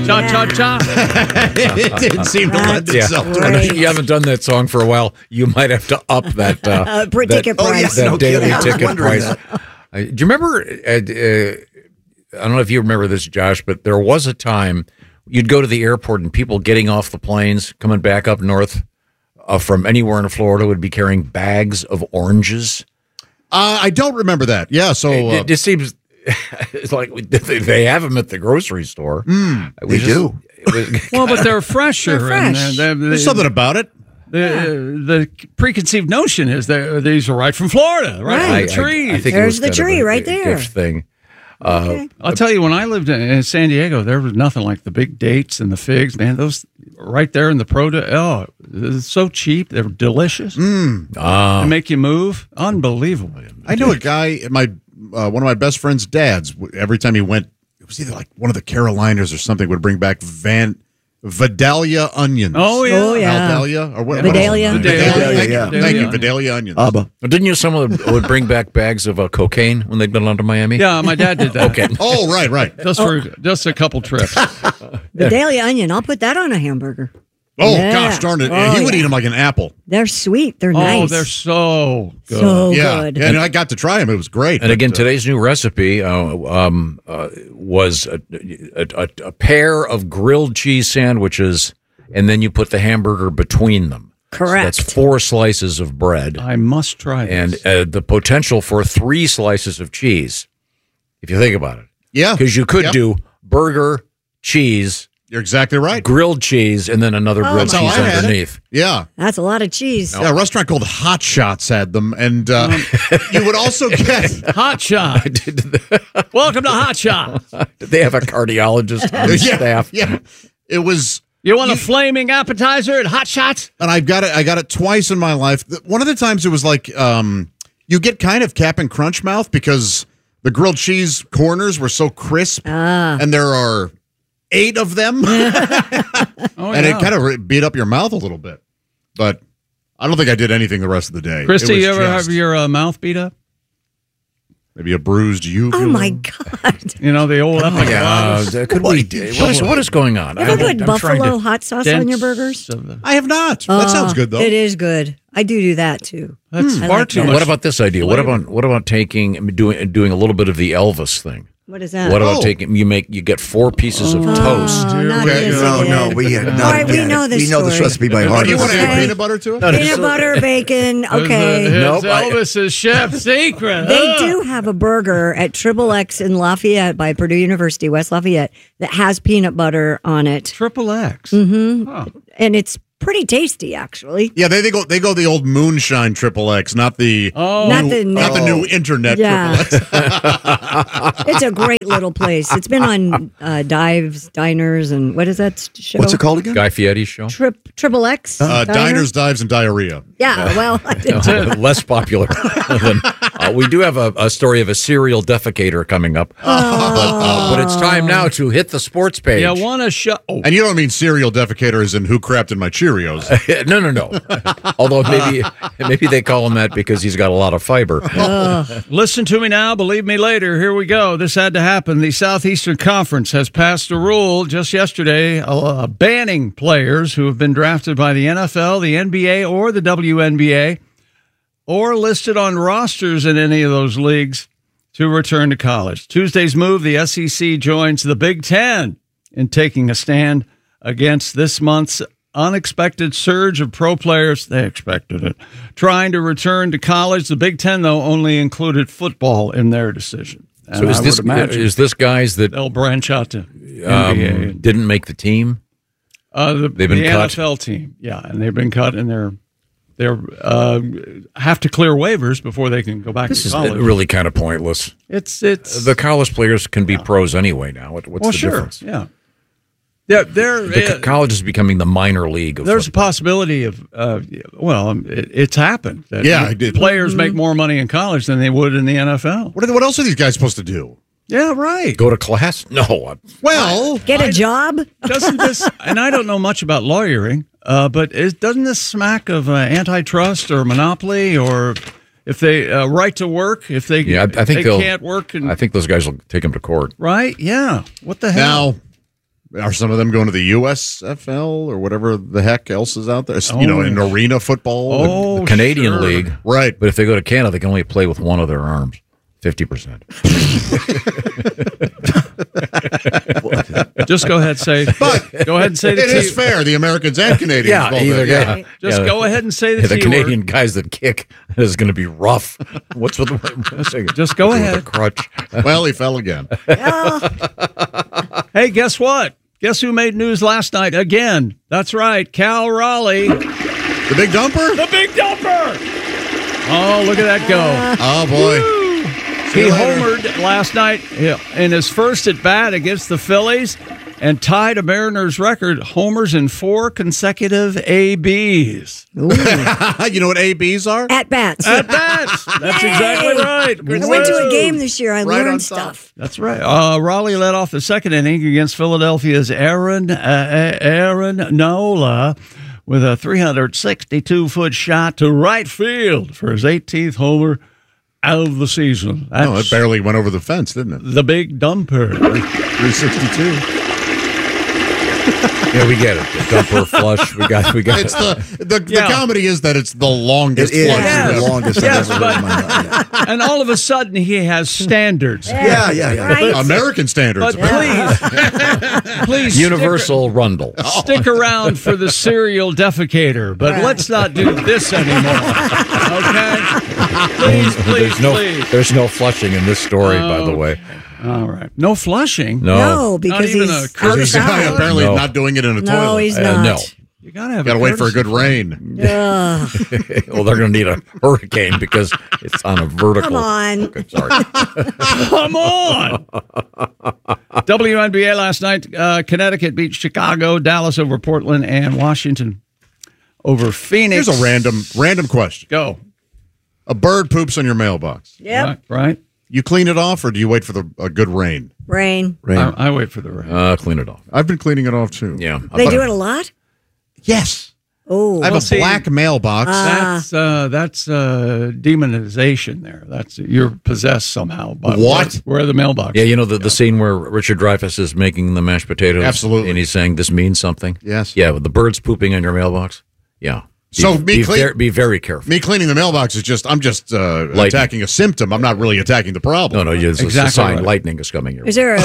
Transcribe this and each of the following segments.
Cha-cha-cha. It didn't seem to lend itself to Right. it. You haven't done that song for a while. You might have to up that ticket price. that no daily kidding. I was ticket wondering price. Do you remember? I don't know if you remember this, Josh, but there was a time you'd go to the airport and people getting off the planes coming back up north from anywhere in Florida would be carrying bags of oranges. I don't remember that. Yeah, so It just seems it's like they have them at the grocery store. They do. Well, but they're fresher. They're fresh. And there's something about it. the preconceived notion is that these are right from Florida, right from the trees. I think There's it was the kind of tree a right there. gift thing. Okay. I'll tell you, when I lived in San Diego, there was nothing like the big dates and the figs. Man, those right there in the produce. Oh, it's so cheap. They're delicious. They make you move. Unbelievable. I knew a guy, one of my best friend's dads, every time he went, it was either like one of the Carolinas or something, would bring back Vidalia onions. Oh, yeah. Oh, yeah. Vidalia? Or what? Vidalia. Vidalia, Thank you. yeah. Vidalia onions. Abba. Didn't you? Someone would bring back bags of cocaine when they'd been down to Miami. Yeah, my dad did that. Okay. Oh, right. Just a couple trips. The daily onion. I'll put that on a hamburger. Oh, Yeah. gosh darn it. Oh, He would yeah. eat them like an apple. They're sweet. They're Oh, nice. they're so good. so Yeah. good. And I got to try them. It was great. And But, again, today's new recipe was a pair of grilled cheese sandwiches, and then you put the hamburger between them. Correct. So that's 4 slices of bread, I must try this. and the potential for 3 slices of cheese, if you think about it. yeah. Because you could Yep. do burger, cheese, You're exactly right. grilled cheese, and then another grilled That's how cheese I had it. underneath. Yeah. That's a lot of cheese. Yeah, a restaurant called Hot Shots had them. And you would also get... Hot Shot. Welcome to Hot Shot. Did they have a cardiologist on the staff? Yeah. It was... You want a flaming appetizer at Hot Shots? And I got it twice in my life. One of the times it was like you get kind of Cap'n Crunch mouth because the grilled cheese corners were so crisp, and there are 8 of them, and it kind of beat up your mouth a little bit. But I don't think I did anything the rest of the day. Christy, It was you ever just have your mouth beat up? maybe a bruised uvula? Oh, my God. You know, the old epiglottis. Could we? What is going on? Ever put I'm buffalo trying to- hot sauce on your burgers? I have not. That sounds good though. It is good. I do that, too. That's I far like too that. much. What about this idea? What about doing a little bit of the Elvis thing? What is that? What about you get 4 pieces of toast? Not Okay. this No, again. we All right, we know this We know this story. recipe by Do heart. you want to add Okay. peanut butter to it? Peanut butter, bacon. Okay. It's Nope, Elvis's chef secret. They do have a burger at Triple X in Lafayette by Purdue University, West Lafayette, that has peanut butter on it. Triple X. And it's pretty tasty, actually. Yeah, they go the old moonshine triple X, not the Not the new internet Yeah. triple X. It's a great little place. It's been on Dives, Diners, and what is that show? What's it called again? Guy Fieri's show. Triple X? Diners, dives, and diarrhea. Yeah, well, I didn't. Less popular than. We do have a story of a serial defecator coming up, but it's time now to hit the sports page. You want to show? Oh, And you don't mean serial defecator as in who crapped in my Cheerios. No. Although maybe they call him that because he's got a lot of fiber. listen to me now, believe me later. Here we go. This had to happen. The Southeastern Conference has passed a rule just yesterday banning players who have been drafted by the NFL, the NBA, or the WNBA, or listed on rosters in any of those leagues to return to college. Tuesday's move, the SEC joins the Big Ten in taking a stand against this month's unexpected surge of pro players. They expected it. Trying to return to college. The Big Ten, though, only included football in their decision. And So I would imagine is this guys that they'll branch out to NBA. didn't make the team? They've been the cut? NFL team, yeah, and they've been cut, and they're have to clear waivers before they can go back This to is college. really kind of pointless. It's The college players can be pros anyway now. What's well, the sure, difference? yeah. College is becoming the minor league of There's a football. possibility of, it's happened. That Yeah, it did. Players make more money in college than they would in the NFL. What else are these guys supposed to do? Yeah, right. Go to class? No. Well, Get a job? Doesn't this? And I don't know much about lawyering, but doesn't this smack of antitrust or monopoly, or if they right to work? If they, I think they can't work, and I think those guys will take them to court. right? Yeah. What the hell? now Are some of them going to the USFL or whatever the heck else is out there? In arena football. The Canadian League. Right. But if they go to Canada, they can only play with one of their arms. 50%. Just go ahead and say. But go ahead and say the it is fair. The Americans and Canadians. Just go ahead and say the the T Canadian word. guys that kick is going to be rough. What's with the Just go with ahead. the crutch? Well, he fell again. Hey, guess what? Guess who made news last night again? That's right, Cal Raleigh. The big dumper? The big dumper! Oh, look at that go. Oh, boy. He homered last night in his first at bat against the Phillies and tied a Mariners record, homers in 4 consecutive ABs. You know what ABs are? At bats. At bats. That's Yay! exactly right. I went to a game this year. I Right on learned top. stuff. That's right. Raleigh led off the second inning against Philadelphia's Aaron Nola with a 362-foot shot to right field for his 18th homer of the season. That's It barely went over the fence, didn't it? the big dumper. 362. Yeah, we get it. The dumper flush. We got. It's the Yeah. comedy is that it's the longest It is flush. Yes. the longest Yes, I've ever but- heard in my life. And all of a sudden, he has standards. Yeah. Right? American standards. But please Universal Rundle. stick around for the serial defecator. But let's not do this anymore. Okay? Please. There's no flushing in this story, by the way. All right. No flushing. No, because even he's a courtesy. outside. Apparently No. not doing it in a No, toilet. he's not. No. You gotta have. Got to a wait for a courtesy. good rain. Ugh, Well, they're going to need a hurricane because it's on a vertical. come on. Okay, sorry. Come on. WNBA last night. Connecticut beat Chicago, Dallas over Portland, and Washington over Phoenix. Here's a random question. Go. A bird poops on your mailbox. Yep. Right. You clean it off, or do you wait for a good rain? Rain. I wait for the rain. Clean it off. I've been cleaning it off too. Yeah. They do it a lot? Yes. Oh. I have Well, a see, black mailbox. That's demonization there. That's you're possessed somehow. By What? Where the mailbox? Yeah, you know the scene where Richard Dreyfuss is making the mashed potatoes? Absolutely. And he's saying this means something? Yes. Yeah, with the birds pooping on your mailbox? Yeah. So be very careful. Me cleaning the mailbox is I'm just attacking a symptom. I'm not really attacking the problem. No, it's Exactly a sign right. lightning is coming your way. Is there a.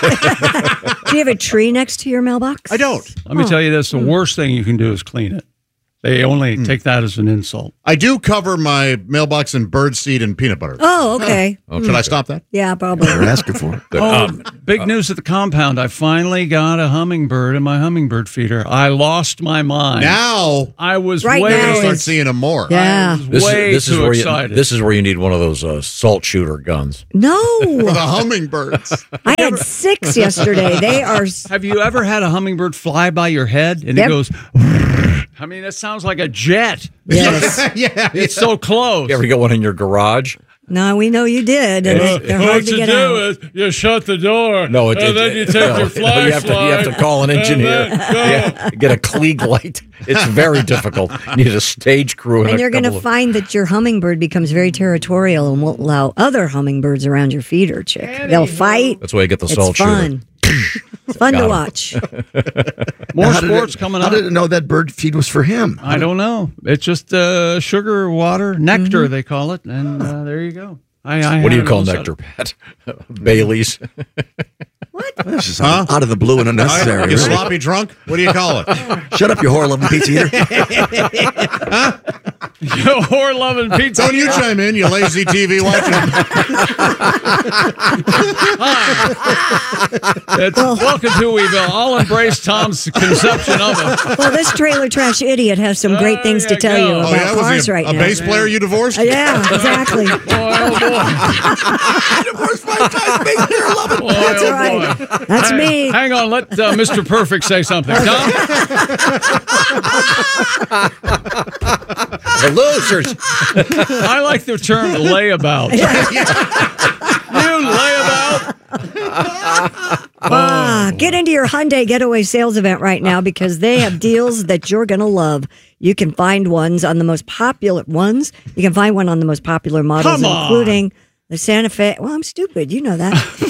Do you have a tree next to your mailbox? I don't. Let me tell you this: the worst thing you can do is clean it. They only take that as an insult. I do cover my mailbox in birdseed and peanut butter. Oh, okay. Should I stop that? Yeah, probably. They're asking for it. Big news at the compound. I finally got a hummingbird in my hummingbird feeder. I lost my mind. Now I was Right way, now I start is- seeing them more. Yeah. This is too where excited. this is where you need one of those salt shooter guns. For No. the hummingbirds. I had 6 yesterday. They are. Have you ever had a hummingbird fly by your head and Yep. it goes? I mean, it sounds like a jet. Yes. Yeah. It's so close. You ever get one in your garage? No, we know you did. And they're hard to get out. is you shut the door. No, and then you take no, your flashlight. You have to call an engineer. Yeah, get a Klieg light. It's very difficult. You need a stage crew. And you're going to find that your hummingbird becomes very territorial and won't allow other hummingbirds around your feeder, chick. They'll fight. That's why you get the It's salt fun. It's fun to Got 'em. watch. More How did sports it- coming How up. did it know that bird feed was for him? I don't know. It's just sugar, water, nectar, they call it. And there you go. I What do you had call it all nectar, Pat? Bailey's. This is out of the blue and unnecessary. You right? sloppy drunk? What do you call it? Shut up, you whore-loving pizza eater. Yo, whore loving pizza. Don't you chime in, you lazy TV watcher. Welcome to Weeville. I'll embrace Tom's conception of it. Well, this trailer trash idiot has some great things to tell you go. about Oh, yeah? cars Was he right a now. bass player you divorced? Yeah, exactly. Boy, oh boy. That's oh, right. boy. That's me. Hang on, let Mr. Perfect say something. Tom? The losers. I like the term layabout. You layabout? Get into your Hyundai Getaway sales event right now because they have deals that you're going to love. You can find ones on the most popular ones. You can find one on the most popular models, Come on. including The Santa Fe. Well, I'm stupid. You know that.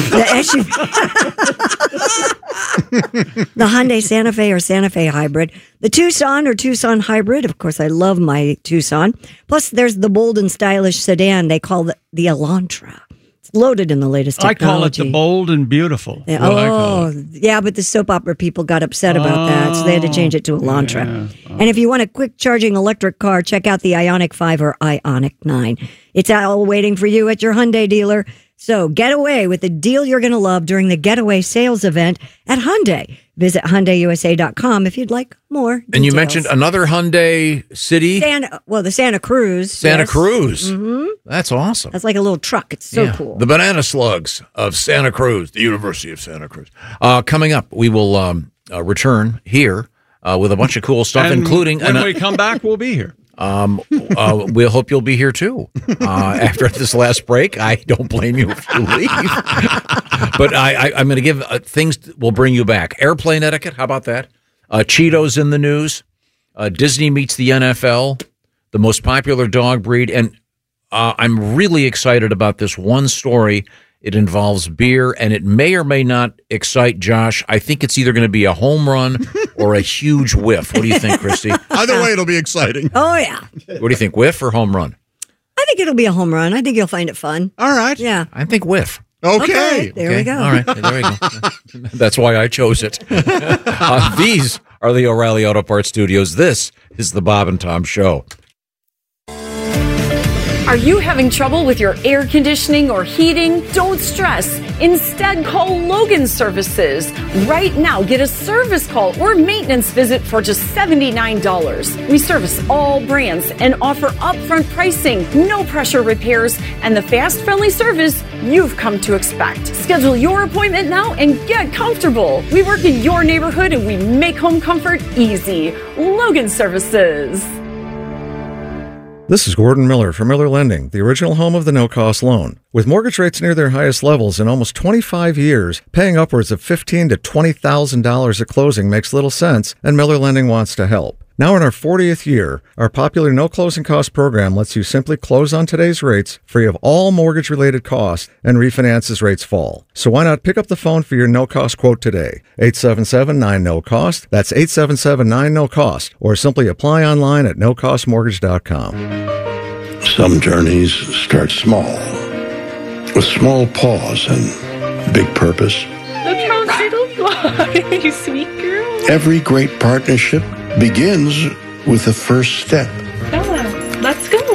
The Hyundai Santa Fe or Santa Fe Hybrid. The Tucson or Tucson Hybrid. Of course, I love my Tucson. Plus, there's the bold and stylish sedan they call the Elantra. It's loaded in the latest technology. I call it the bold and beautiful. Yeah, but the soap opera people got upset about that, so they had to change it to Elantra. Yeah. And if you want a quick charging electric car, check out the Ioniq 5 or Ioniq 9. It's all waiting for you at your Hyundai dealer. So get away with the deal you're going to love during the Getaway Sales event at Hyundai. Visit HyundaiUSA.com if you'd like more details. And you mentioned another Hyundai city? The Santa Cruz. Santa Cruz. Mm-hmm. That's awesome. That's like a little truck. It's so cool. The Banana Slugs of Santa Cruz, the University of Santa Cruz. Coming up, we will return here with a bunch of cool stuff, including... When we come back, we'll be here. We'll hope you'll be here too. After this last break, I don't blame you if you leave. But I'm going to give things will bring you back. Airplane etiquette, how about that? Cheetos in the news. Disney meets the NFL, the most popular dog breed. And I'm really excited about this one story. It involves beer, and it may or may not excite Josh. I think it's either going to be a home run or a huge whiff. What do you think, Christy? Either way, it'll be exciting. Oh, yeah. What do you think, whiff or home run? I think it'll be a home run. I think you'll find it fun. All right. Yeah. I think whiff. Okay. There we go. All right. There we go. That's why I chose it. These are the O'Reilly Auto Parts Studios. This is the Bob and Tom Show. Are you having trouble with your air conditioning or heating? Don't stress. Instead, call Logan Services. Right now, get a service call or maintenance visit for just $79. We service all brands and offer upfront pricing, no pressure repairs, and the fast, friendly service you've come to expect. Schedule your appointment now and get comfortable. We work in your neighborhood and we make home comfort easy. Logan Services. This is Gordon Miller from Miller Lending, the original home of the no-cost loan. With mortgage rates near their highest levels in almost 25 years, paying upwards of $15,000 to $20,000 at closing makes little sense, and Miller Lending wants to help. Now in our 40th year, our popular no closing cost program lets you simply close on today's rates, free of all mortgage-related costs, and refinance as rates fall. So why not pick up the phone for your no-cost quote today? 877-9-NO-COST. That's 877-9-NO-COST. Or simply apply online at nocostmortgage.com. Some journeys start small, with small pause and big purpose. Look how little you are, you sweet girl. Every great partnership begins with the first step. Bella, let's go.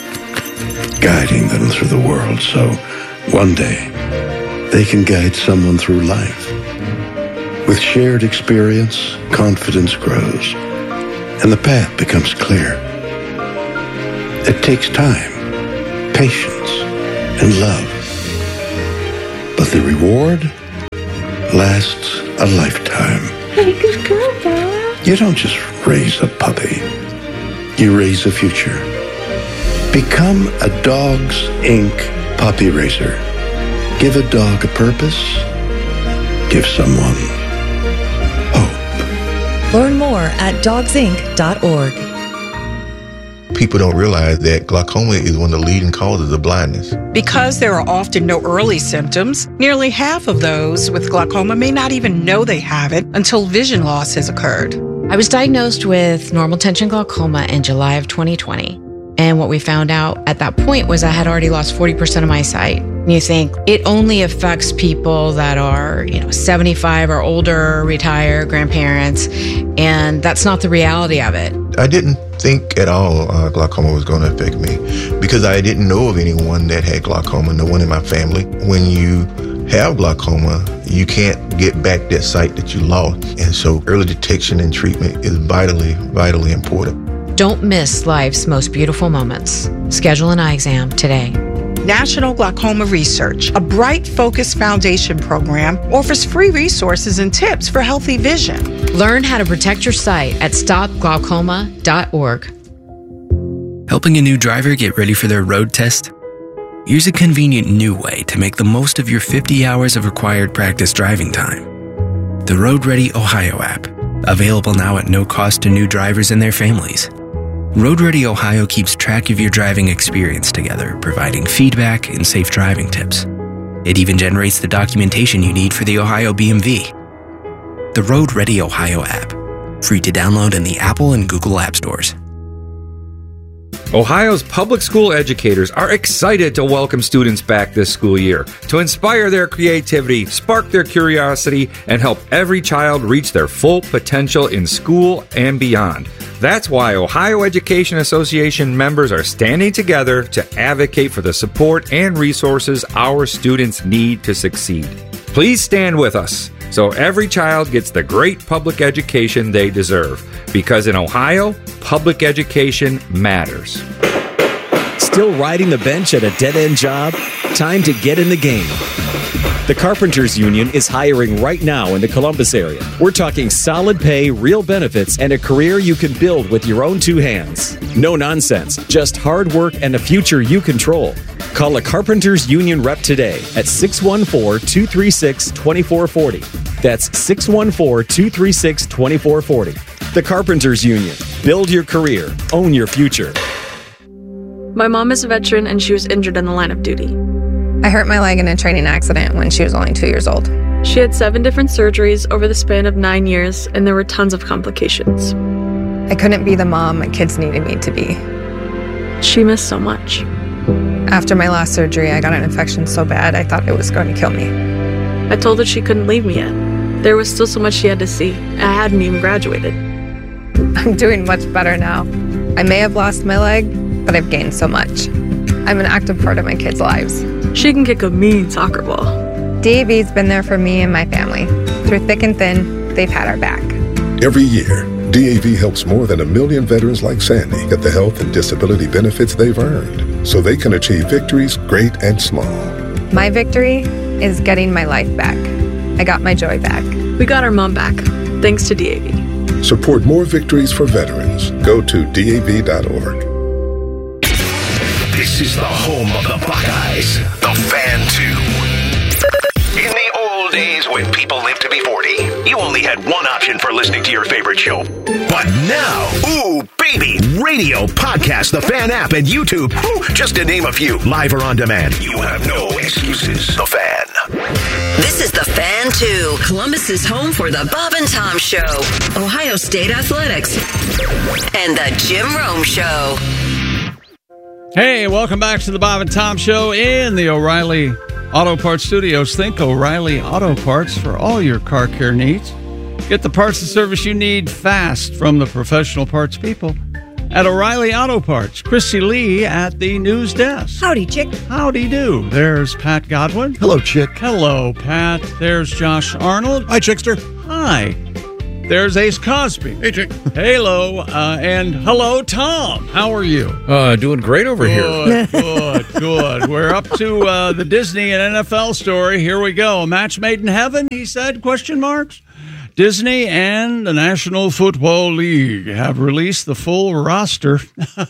Guiding them through the world so one day they can guide someone through life. With shared experience, confidence grows, and the path becomes clear. It takes time, patience, and love. But the reward lasts a lifetime. Hey, good girl, Bella. You don't just raise a puppy. You raise a future. Become a Dogs Inc. puppy raiser. Give a dog a purpose. Give someone hope. Learn more at dogsinc.org. People don't realize that glaucoma is one of the leading causes of blindness. Because there are often no early symptoms, nearly half of those with glaucoma may not even know they have it until vision loss has occurred. I was diagnosed with normal tension glaucoma in July of 2020. And what we found out at that point was I had already lost 40% of my sight. And you think it only affects people that are, 75 or older, retired, grandparents. And that's not the reality of it. I didn't think at all glaucoma was going to affect me because I didn't know of anyone that had glaucoma, no one in my family. When you have glaucoma, you can't get back that sight that you lost. And so early detection and treatment is vitally, vitally important. Don't miss life's most beautiful moments. Schedule an eye exam today. National Glaucoma Research, a Bright Focus Foundation program, offers free resources and tips for healthy vision. Learn how to protect your sight at stopglaucoma.org. Helping a new driver get ready for their road test? Here's a convenient new way to make the most of your 50 hours of required practice driving time. The Road Ready Ohio app, available now at no cost to new drivers and their families. Road Ready Ohio keeps track of your driving experience together, providing feedback and safe driving tips. It even generates the documentation you need for the Ohio BMV. The Road Ready Ohio app, free to download in the Apple and Google App Stores. Ohio's public school educators are excited to welcome students back this school year to inspire their creativity, spark their curiosity, and help every child reach their full potential in school and beyond. That's why Ohio Education Association members are standing together to advocate for the support and resources our students need to succeed. Please stand with us so every child gets the great public education they deserve. Because in Ohio, public education matters. Still riding the bench at a dead-end job? Time to get in the game. The Carpenters Union is hiring right now in the Columbus area. We're talking solid pay, real benefits, and a career you can build with your own two hands. No nonsense, just hard work and a future you control. Call a Carpenters Union rep today at 614-236-2440. That's 614-236-2440. The Carpenters Union. Build your career. Own your future. My mom is a veteran and she was injured in the line of duty. I hurt my leg in a training accident when she was only 2 years old. She had 7 different surgeries over the span of 9 years, and there were tons of complications. I couldn't be the mom my kids needed me to be. She missed so much. After my last surgery, I got an infection so bad I thought it was going to kill me. I told her she couldn't leave me yet. There was still so much she had to see. I hadn't even graduated. I'm doing much better now. I may have lost my leg, but I've gained so much. I'm an active part of my kids' lives. She can kick a mean soccer ball. DAV's been there for me and my family. Through thick and thin, they've had our back. Every year, DAV helps more than 1 million veterans like Sandy get the health and disability benefits they've earned so they can achieve victories great and small. My victory is getting my life back. I got my joy back. We got our mom back, thanks to DAV. Support more victories for veterans. Go to DAV.org. This is the home of the Buckeyes, the Fan 2. In the old days when people lived to be 40, you only had one option for listening to your favorite show. But now, ooh, baby, radio, podcast, the Fan app, and YouTube, just to name a few, live or on demand. You have no excuses. The Fan. This is the Fan 2, Columbus's home for the Bob and Tom Show, Ohio State Athletics, and the Jim Rome Show. Hey, welcome back to the Bob and Tom Show in the O'Reilly Auto Parts Studios. Think O'Reilly Auto Parts for all your car care needs. Get the parts and service you need fast from the professional parts people at O'Reilly Auto Parts. Christy Lee at the news desk. Howdy, Chick. Howdy do. There's Pat Godwin. Hello, Chick. Hello, Pat. There's Josh Arnold. Hi, Chickster. Hi. There's Ace Cosby. Hey, Chick. Hello, and hello, Tom. How are you? Doing great over here. Good. We're up to the Disney and NFL story. Here we go. A match made in heaven, he said, ? Disney and the National Football League have released the full roster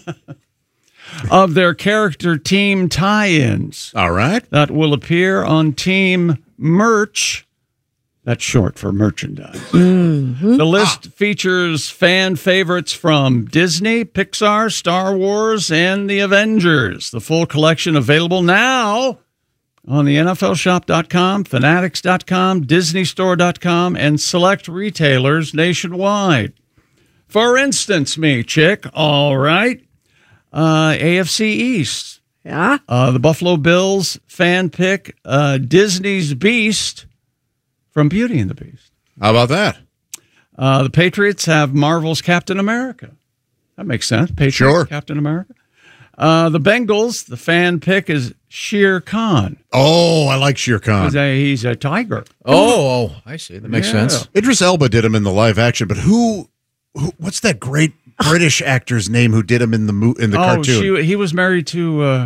of their character team tie-ins. All right. That will appear on team merch. That's short for merchandise. Mm-hmm. The list features fan favorites from Disney, Pixar, Star Wars, and the Avengers. The full collection available now on the NFLshop.com, Fanatics.com, DisneyStore.com, and select retailers nationwide. For instance, Chick, all right, AFC East. Yeah. The Buffalo Bills fan pick, Disney's Beast from Beauty and the Beast. How about that? The Patriots have Marvel's Captain America. That makes sense. Patriots, sure. Captain America. The Bengals, the fan pick is Shere Khan. Oh, I like Shere Khan. He's a tiger. Oh, I see. That makes sense. Idris Elba did him in the live action, but who what's that great British actor's name who did him in the cartoon? He was married to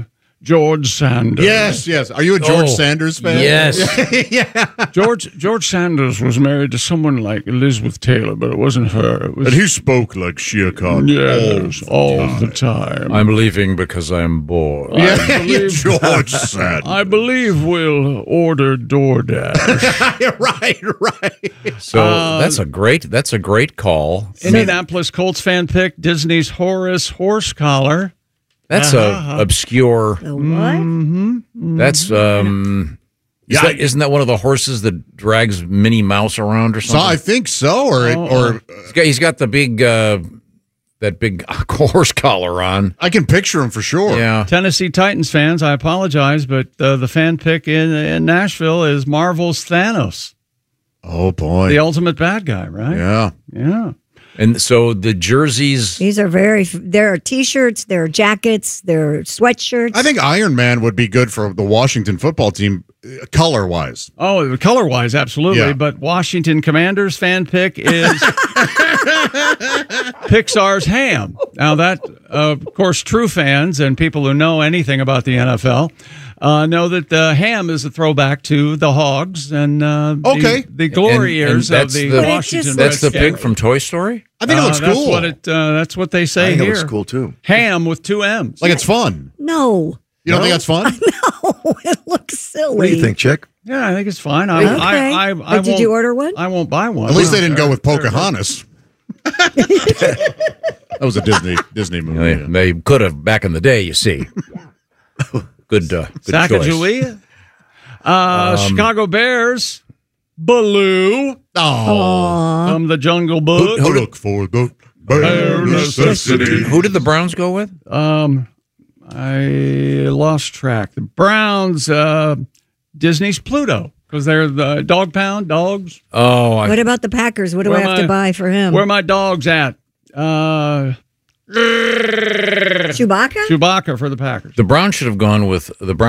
George Sanders. Yes. Are you a George Sanders fan? Yes. Yeah. George Sanders was married to someone like Elizabeth Taylor, but it wasn't her. It was, And he spoke like Shere Khan. yes, all the time. I'm leaving because I'm bored. George Sanders. I believe we'll order DoorDash. right. So that's a great call. Indianapolis Colts fan pick Disney's Horace horse collar. That's a obscure. The what? That's isn't that one of the horses that drags Minnie Mouse around or So something? I think so, or he's got the big that big horse collar on. I can picture him for sure. Yeah. Tennessee Titans fans, I apologize, but the fan pick in Nashville is Marvel's Thanos. Oh boy, the ultimate bad guy, right? Yeah. And so the jerseys. These are there are T-shirts, there are jackets, there are sweatshirts. I think Iron Man would be good for the Washington football team, color-wise. Oh, color-wise, absolutely. Yeah. But Washington Commanders fan pick is Pixar's Ham. Now that, of course, true fans and people who know anything about the NFL know that the Ham is a throwback to the Hogs and the glory years of the Washington. That's the pig from Toy Story. I think it looks cool. That's what they say I think here. it looks cool too. Ham with two M's. Like it's fun. No. You don't think that's fun? No, it looks silly. What do you think, Chick? Yeah, I think it's fine. But did you order one? I won't buy one. At least they didn't go with Pocahontas. That was a Disney movie. They could have back in the day. You see. Good choice. Sacagawea. Chicago Bears. Baloo. From the Jungle Book. Look for the bare necessity. Who did the Browns go with? I lost track. The Browns, Disney's Pluto, because they're the dog pound dogs. Oh, what about the Packers? What do I have to buy for him? Where are my dogs at? Chewbacca? Chewbacca for the Packers. The Browns should have gone with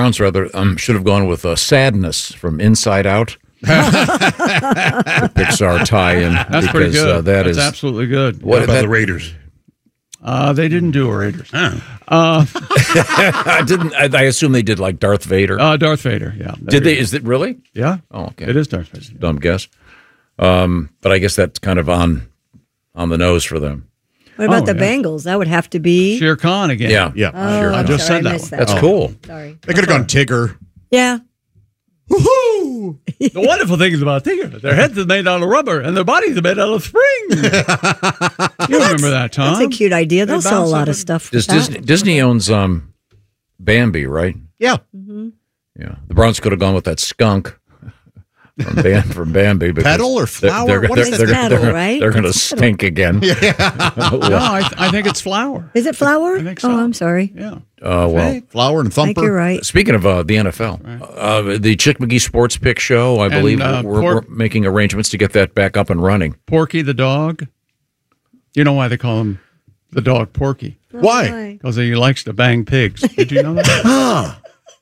Sadness from Inside Out. The Pixar tie-in. That's pretty good. That's absolutely good. What about the Raiders? They didn't do a Raiders. I assume they did like Darth Vader. Darth Vader, yeah. Did they? Is it really? Yeah. Oh, okay. It is Darth Vader. Dumb guess. But I guess that's kind of on the nose for them. What about the Bengals? That would have to be Shere Khan again. Yeah. Oh, I just said that missed one. That's cool. Sorry. They could have gone Tigger. Yeah. Woohoo! The wonderful thing is about Tigger, their heads are made out of rubber and their bodies are made out of spring. You remember that, Tom? That's a cute idea. They'll sell a lot of stuff. Disney owns Bambi, right? Yeah. Mm-hmm. Yeah. The Browns could have gone with that skunk from Bambi. Petal or flower? What is petal, right? They're going to stink again. No, I think it's flower. Is it flower? I think so. Oh, I'm sorry. Yeah. Well, Flower and I think Thumper. you're right. speaking of the NFL, the Chick McGee Sports Pick Show, I believe we're making arrangements to get that back up and running. Porky the dog. You know why they call him the dog Porky? Why? Because he likes to bang pigs. Did you know that?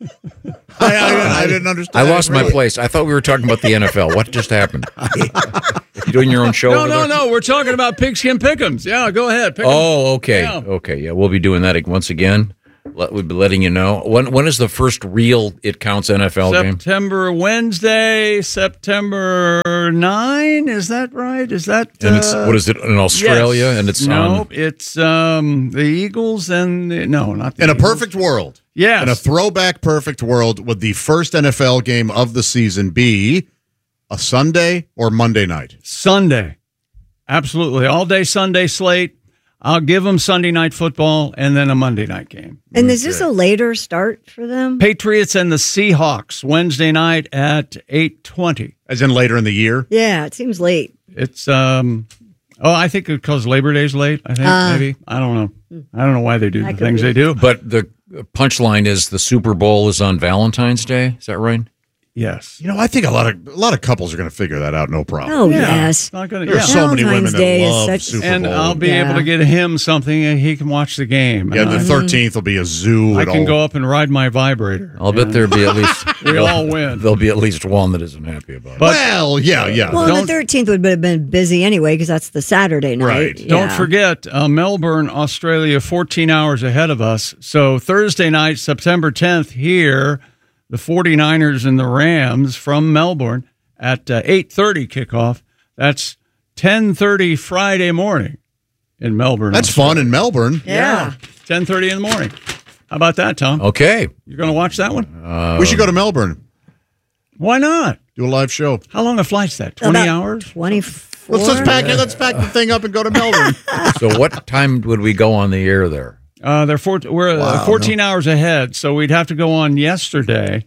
I didn't understand. I lost my place. I thought we were talking about the NFL. What just happened? You doing your own show? No. We're talking about Pigskin Pick'ems. Yeah, go ahead. Pick 'em. Oh, okay. Yeah. Okay, yeah. We'll be doing that once again. We'll be letting you know. When is the first real It Counts NFL game? Wednesday, September 9. Is that right? Is that... And it's, what is it, in Australia? Yes. And it's it's the Eagles and... not the In a Eagles. perfect world. Yes. In a throwback perfect world, would the first NFL game of the season be a Sunday or Monday night? Sunday. Absolutely. All day Sunday slate. I'll give them Sunday night football and then a Monday night game. And is this a later start for them? Patriots and the Seahawks Wednesday night at 8:20. As in later in the year? Yeah, it seems late. It's I think because Labor Day's late. I think maybe I don't know. I don't know why they do the things they do. But the punchline is the Super Bowl is on Valentine's Day. Is that right? Yes. You know, I think a lot of couples are going to figure that out, no problem. Oh, yes. Not gonna, There are so many women Valentine's Day that is love such- Super and Bowl. I'll be able to get him something, and he can watch the game. Yeah, And the 13th will be a zoo. I and can all. go up and ride my vibrator. I'll bet there'll be at least We all win. There'll be at least one that isn't happy about it. Well, yeah. Well, the 13th would have been busy anyway because that's the Saturday night. Right. Yeah. Don't forget, Melbourne, Australia, 14 hours ahead of us. So Thursday night, September 10th, here, the 49ers and the Rams from Melbourne at 8:30 kickoff. That's 10:30 Friday morning in Melbourne. That's fun in Melbourne. Yeah. 10:30 in the morning. How about that, Tom? Okay. You're going to watch that one? We should go to Melbourne. Why not? Do a live show. How long a flight's that? 20 About hours? 24. Let's pack the thing up and go to Melbourne. So what time would we go on the air there? We're 14 hours ahead, so we'd have to go on yesterday.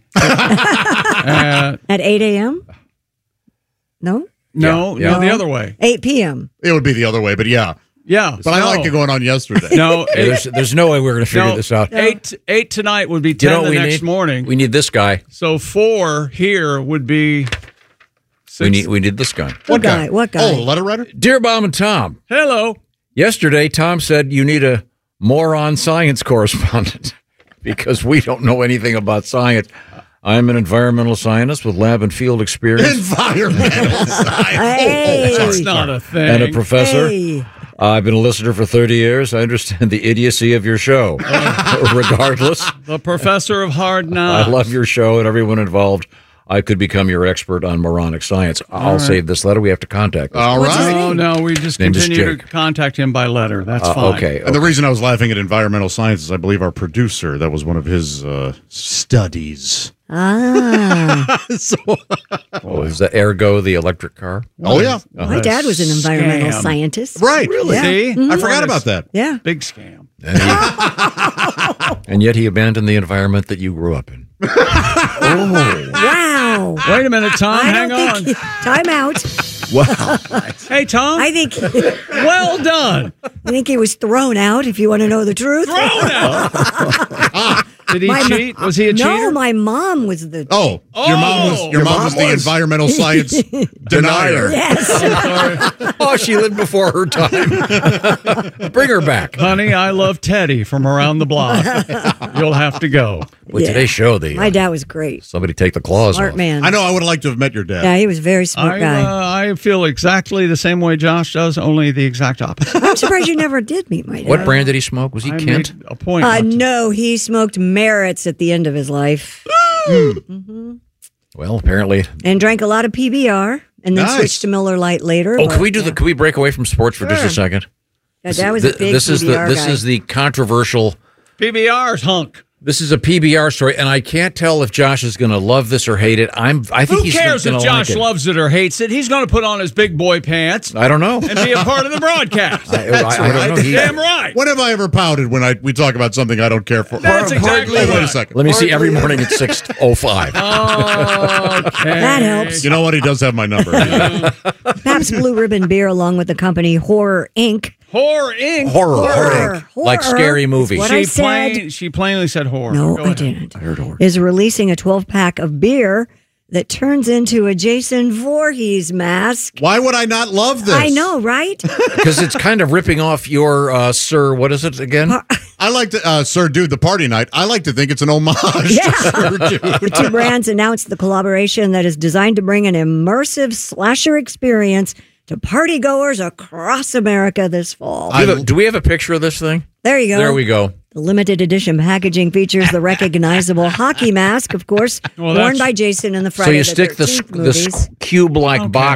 At 8 a.m.? No? No, the other way. 8 p.m. It would be the other way, but yeah. Yeah. But I like it going on yesterday. No, There's no way we're going to figure this out. 8 tonight would be 10 You know what the we next need? morning. We need this guy. So 4 here would be 6. We need this guy. What guy? What guy? Oh, letter writer? Dear Bob and Tom. Hello. Yesterday, Tom said you need a moron science correspondent because we don't know anything about science. I'm an environmental scientist with lab and field experience. Environmental science. Hey. That's not a thing. And a professor. Hey. I've been a listener for 30 years. I understand the idiocy of your show. Regardless, The professor of hard knocks. I love your show and everyone involved. I could become your expert on moronic science. I'll save this letter. We have to contact this. All right. Oh, no, we just Name is continue to Jake. contact him by letter. That's fine. Okay. And the reason I was laughing at environmental science is I believe our producer, that was one of his studies. Ah. Oh, is that Ergo the electric car? Oh, yeah. My dad was an environmental Scam. scientist. Right. Really? Yeah. See? I forgot about that. Yeah. Big scam. And yet he abandoned the environment that you grew up in. Wow. Wait a minute, Tom. Hang on. Time out. Wow. Hey, Tom. I think Well done. I think he was thrown out, if you want to know the truth. Thrown out. Did he My mo- cheat? Was he a No, cheater? my mom was the Oh, your mom was the environmental science denier. Yes. Oh, she lived before her time. Bring her back. Honey, I love Teddy from around the block. You'll have to go. With Yeah. today's show, My dad was great. somebody take the claws Smart off. man. I know I would have liked to have met your dad. Yeah, he was a very smart guy. I feel exactly the same way Josh does, only the exact opposite. I'm surprised you never did meet my dad. What brand did he smoke? Was he I Kent? made a point. not to- No, he smoked Merritts at the end of his life Well, apparently. and drank a lot of PBR and then Nice. switched to Miller Lite later. Oh, but, can we do yeah. Can we break away from sports for just a Sure. second? Yeah, Dad was a big This is PBR this guy. is the controversial. PBR's hunk. This is a PBR story, and I can't tell if Josh is going to love this or hate it. I think Who he's cares gonna if Josh like it. loves it or hates it? He's going to put on his big boy pants I don't know. and be a part of the broadcast. I don't know. He- Damn right. When have I ever pouted when we talk about something I don't care for? That's exactly Wait a right. second. Let me see every morning at 6:05. Okay. That helps. You know what? He does have my number. Pabst Blue Ribbon Beer, along with the company Horror Inc. Horror Inc. Horror. Like scary movies. What I said. She plainly said horror. No, Go I ahead. didn't. I heard horror. Is releasing a 12-pack of beer that turns into a Jason Voorhees mask. Why would I not love this? I know, right? Because it's kind of ripping off your Sir. What is it again? I like to, Sir Dude, the party night. I like to think it's an homage Yeah. to Sir Dude. The two brands announced the collaboration that is designed to bring an immersive slasher experience to partygoers across America this fall. Do we have a picture of this thing? There you go. There we go. The limited edition packaging features the recognizable hockey mask, of course, Well, worn that's- by Jason in the So Friday you the stick 13th this movies. cube-like box